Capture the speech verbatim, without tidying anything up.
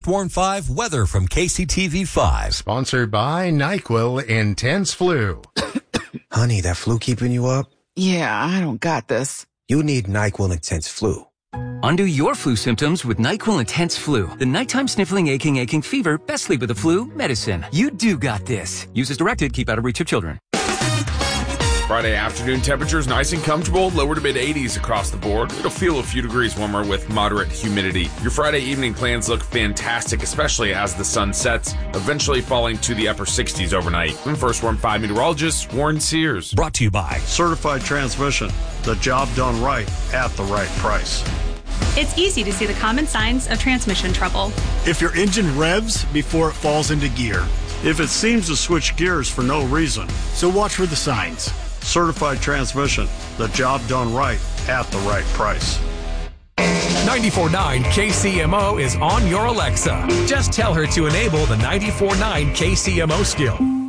Warn five weather from K C T V five. Sponsored by NyQuil Intense Flu. Honey, that flu keeping you up? Yeah, I don't got this. You need NyQuil Intense Flu. Undo your flu symptoms with NyQuil Intense Flu. The nighttime sniffling, aching, aching fever, best sleep with the flu, medicine. You do got this. Use as directed. Keep out of reach of children. Friday afternoon temperatures nice and comfortable, lower to mid eighties across the board. It'll feel a few degrees warmer with moderate humidity. Your Friday evening plans look fantastic, especially as the sun sets, eventually falling to the upper sixties overnight. I'm First Warn five meteorologist Warren Sears. Brought to you by Certified Transmission, the job done right at the right price. It's easy to see the common signs of transmission trouble. If your engine revs before it falls into gear. If it seems to switch gears for no reason. So watch for the signs. Certified Transmission, the job done right at the right price. ninety-four point nine K C M O is on your Alexa. Just tell her to enable the ninety-four point nine K C M O skill.